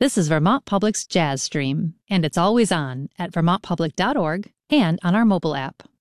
This is Vermont Public's Jazz Stream, and it's always on at vermontpublic.org and on our mobile app.